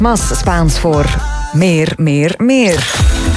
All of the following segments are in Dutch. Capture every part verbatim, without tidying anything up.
Mas Spaans voor meer, meer, meer.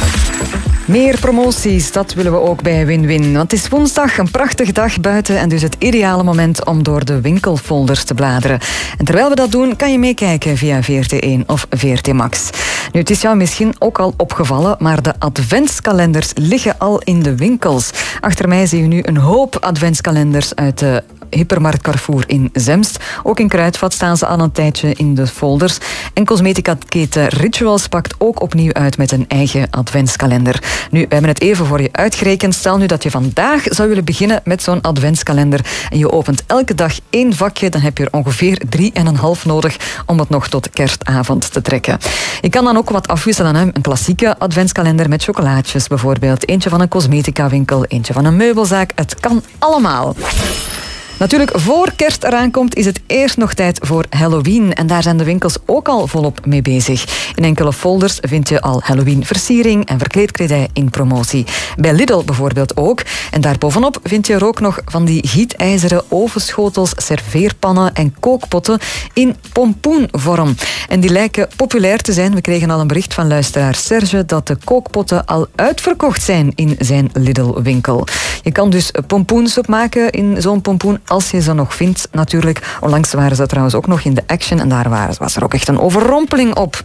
Meer promoties, dat willen we ook bij Win-Win. Want het is woensdag, een prachtige dag buiten en dus het ideale moment om door de winkelfolders te bladeren. En terwijl we dat doen, kan je meekijken via V R T één of V R T Max. Nu, het is jou misschien ook al opgevallen, maar de adventskalenders liggen al in de winkels. Achter mij zie je nu een hoop adventskalenders uit de Hypermarkt Carrefour in Zemst. Ook in Kruidvat staan ze al een tijdje in de folders. En cosmetica-keten Rituals pakt ook opnieuw uit met een eigen adventskalender. Nu, we hebben het even voor je uitgerekend. Stel nu dat je vandaag zou willen beginnen met zo'n adventskalender en je opent elke dag één vakje, dan heb je er ongeveer drie en een half nodig om het nog tot kerstavond te trekken. Je kan dan ook wat afwisselen. Hè? Een klassieke adventskalender met chocolaatjes bijvoorbeeld. Eentje van een cosmetica-winkel, eentje van een meubelzaak. Het kan allemaal. Natuurlijk, voor kerst eraan komt, is het eerst nog tijd voor Halloween. En daar zijn de winkels ook al volop mee bezig. In enkele folders vind je al Halloween-versiering en verkleedkledij in promotie. Bij Lidl bijvoorbeeld ook. En daarbovenop vind je er ook nog van die gietijzeren ovenschotels, serveerpannen en kookpotten in pompoenvorm. En die lijken populair te zijn. We kregen al een bericht van luisteraar Serge dat de kookpotten al uitverkocht zijn in zijn Lidl-winkel. Je kan dus pompoensoep maken in zo'n pompoen als je ze nog vindt, natuurlijk. Onlangs waren ze trouwens ook nog in de Action en daar was er ook echt een overrompeling op.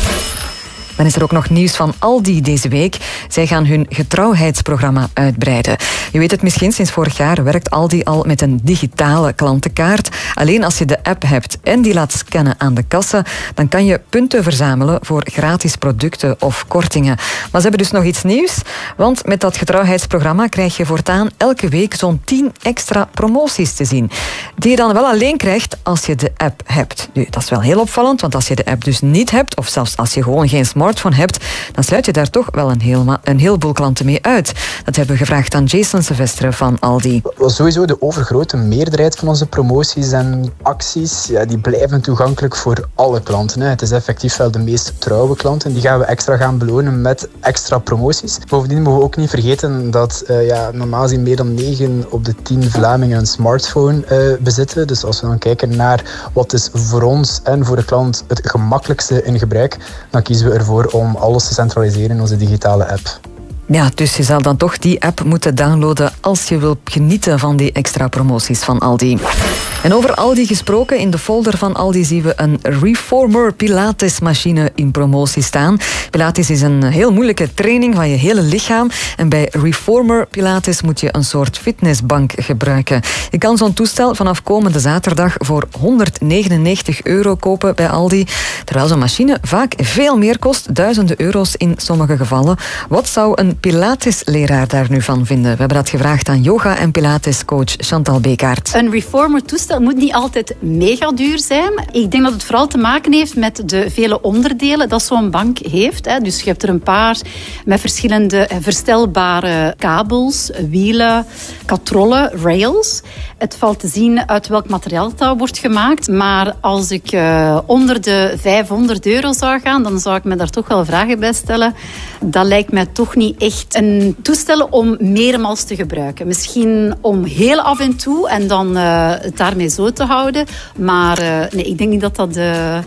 Dan is er ook nog nieuws van Aldi deze week. Zij gaan hun getrouwheidsprogramma uitbreiden. Je weet het misschien, sinds vorig jaar werkt Aldi al met een digitale klantenkaart. Alleen als je de app hebt en die laat scannen aan de kassa, dan kan je punten verzamelen voor gratis producten of kortingen. Maar ze hebben dus nog iets nieuws, want met dat getrouwheidsprogramma krijg je voortaan elke week zo'n tien extra promoties te zien. Die je dan wel alleen krijgt als je de app hebt. Nu, dat is wel heel opvallend, want als je de app dus niet hebt, of zelfs als je gewoon geen smartphone van hebt, dan sluit je daar toch wel een, heel, een heleboel klanten mee uit. Dat hebben we gevraagd aan Jason Silvestre van Aldi. Sowieso de overgrote meerderheid van onze promoties en acties, ja, die blijven toegankelijk voor alle klanten. Hè. Het is effectief wel de meest trouwe klanten. Die gaan we extra gaan belonen met extra promoties. Bovendien mogen we ook niet vergeten dat uh, ja, normaal gezien meer dan negen op de tien Vlamingen een smartphone uh, bezitten. Dus als we dan kijken naar wat is voor ons en voor de klant het gemakkelijkste in gebruik, dan kiezen we ervoor om alles te centraliseren in onze digitale app. Ja, dus je zal dan toch die app moeten downloaden als je wilt genieten van die extra promoties van Aldi. En over Aldi gesproken, in de folder van Aldi zien we een Reformer Pilates machine in promotie staan. Pilates is een heel moeilijke training van je hele lichaam. En bij Reformer Pilates moet je een soort fitnessbank gebruiken. Je kan zo'n toestel vanaf komende zaterdag voor honderdnegenennegentig euro kopen bij Aldi. Terwijl zo'n machine vaak veel meer kost, duizenden euro's in sommige gevallen. Wat zou een Pilates-leraar daar nu van vinden? We hebben dat gevraagd aan yoga- en Pilates-coach Chantal Bekaert. Een Reformer-toestel moet niet altijd mega duur zijn. Ik denk dat het vooral te maken heeft met de vele onderdelen dat zo'n bank heeft. Dus je hebt er een paar met verschillende verstelbare kabels, wielen, katrollen, rails. Het valt te zien uit welk materiaal het wordt gemaakt. Maar als ik uh, onder de vijfhonderd euro zou gaan, dan zou ik me daar toch wel vragen bij stellen. Dat lijkt mij toch niet echt een toestel om meermaals te gebruiken. Misschien om heel af en toe en dan uh, het daarmee zo te houden. Maar uh, nee, ik denk niet dat dat Uh,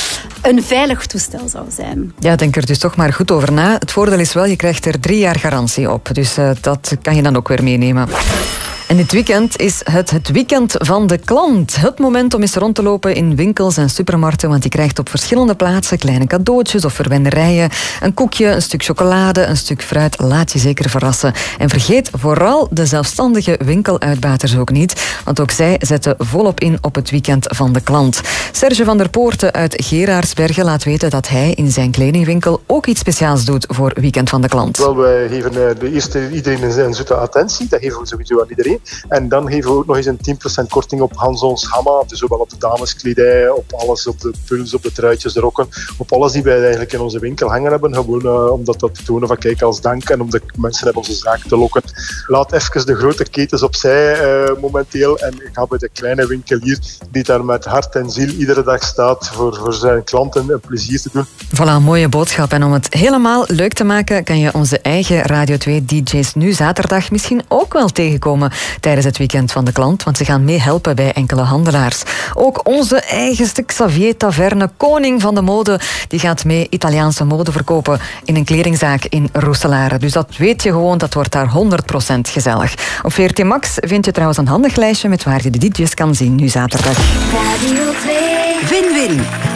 een veilig toestel zou zijn. Ja, denk er dus toch maar goed over na. Het voordeel is wel, je krijgt er drie jaar garantie op. Dus uh, dat kan je dan ook weer meenemen. En dit weekend is het het weekend van de klant. Het moment om eens rond te lopen in winkels en supermarkten, want je krijgt op verschillende plaatsen kleine cadeautjes of verwenderijen. Een koekje, een stuk chocolade, een stuk fruit. Laat je zeker verrassen. En vergeet vooral de zelfstandige winkeluitbaters ook niet, want ook zij zetten volop in op het weekend van de klant. Serge van der Poorten uit Geraardsbergen laat weten dat hij in zijn kledingwinkel ook iets speciaals doet voor Weekend van de Klant. Wel, wij geven de eerste iedereen een zoete attentie. Dat geven we sowieso aan iedereen. En dan geven we ook nog eens een tien procent korting op Hansons Hamma. Dus zowel op de dameskledij, op alles, op de puls, op de truitjes, de rokken. Op alles die wij eigenlijk in onze winkel hangen hebben. Gewoon uh, omdat dat te tonen van kijk als dank en om de mensen uit onze zaak te lokken. Laat even de grote ketens opzij uh, momenteel. En ik ga bij de kleine winkelier die daar met hart en ziel iedere dag staat voor, voor zijn klanten een plezier te doen. Voilà, een mooie boodschap. En om het helemaal leuk te maken kan je onze eigen Radio twee D J's nu zaterdag misschien ook wel tegenkomen tijdens het weekend van de klant, want ze gaan meehelpen bij enkele handelaars. Ook onze eigenste Xavier Taverne, koning van de mode, die gaat mee Italiaanse mode verkopen in een kledingzaak in Roeselare. Dus dat weet je gewoon, dat wordt daar honderd procent gezellig. Op V R T Max vind je trouwens een handig lijstje met waar je de D J's kan zien nu zaterdag. Radio twee. Win-win.